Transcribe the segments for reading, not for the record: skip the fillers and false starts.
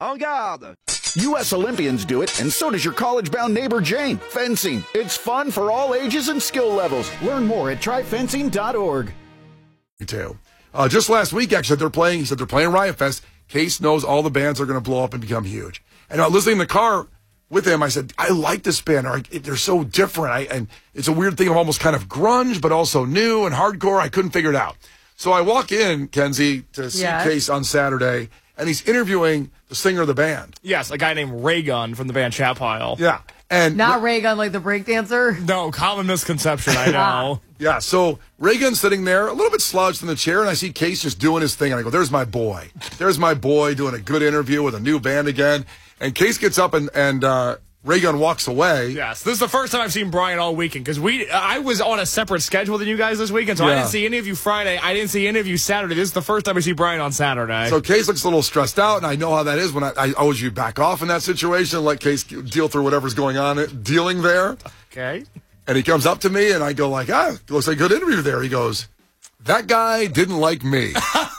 En garde! U.S. Olympians do it, and so does your college-bound neighbor Jane. Fencing. It's fun for all ages and skill levels. Learn more at tryfencing.org. Too. Just last week, actually, he said they're playing Riot Fest. Case knows all the bands are going to blow up and become huge. And listening in the car with him, I said, I like this band. They're so different. And it's a weird thing of almost kind of grunge, but also new and hardcore. I couldn't figure it out. So I walk in, Kenzie, to see Case on Saturday, and he's interviewing the singer of the band. Yes, a guy named Raygun from the band Chat Pile. Yeah. And not Raygun like the breakdancer? No, common misconception, I know. Yeah, so Raygun's sitting there, a little bit slouched in the chair, and I see Case just doing his thing, and I go, there's my boy. There's my boy doing a good interview with a new band again. And Case gets up, and Raygun walks away. Yes, this is the first time I've seen Brian all weekend, because I was on a separate schedule than you guys this weekend, so I didn't see any of you Friday. I didn't see any of you Saturday. This is the first time I see Brian on Saturday. So Case looks a little stressed out, and I know how that is when I always you back off in that situation and let Case deal through whatever's going on, dealing there. Okay. And he comes up to me, and I go like, it looks like a good interview there. He goes, that guy didn't like me.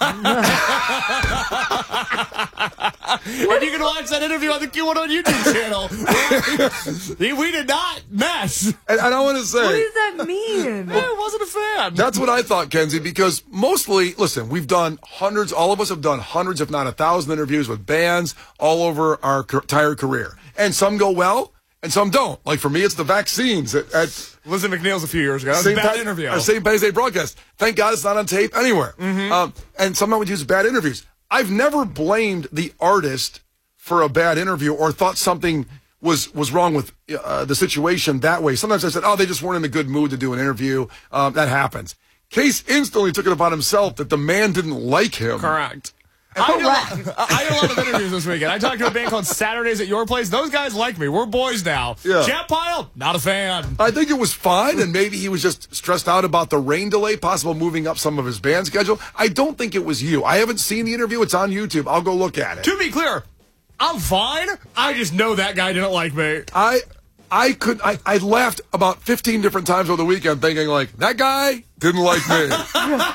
And you can watch that interview on the Q101 YouTube channel. We did not mess. And I want to say, what does that mean? I wasn't a fan. That's what I thought, Kenzie, because mostly, listen, we've done hundreds, all of us have done hundreds, if not 1,000 interviews with bands all over our entire career. And some go well, and some don't. Like for me, it's the vaccines at Lizzie McNeil's a few years ago. That was a bad interview. Our St. Patty's Day broadcast. Thank God it's not on tape anywhere. And someone would use bad interviews. I've never blamed the artist for a bad interview or thought something was wrong with the situation that way. Sometimes I said, they just weren't in a good mood to do an interview. That happens. Case instantly took it upon himself that the man didn't like him. Correct. I did a lot of interviews this weekend. I talked to a band called Saturdays at Your Place. Those guys like me. We're boys now. Yeah. Chat Pile, not a fan. I think it was fine, and maybe he was just stressed out about the rain delay, possible moving up some of his band schedule. I don't think it was you. I haven't seen the interview. It's on YouTube. I'll go look at it. To be clear, I'm fine. I just know that guy didn't like me. I laughed about 15 different times over the weekend thinking, like, that guy didn't like me.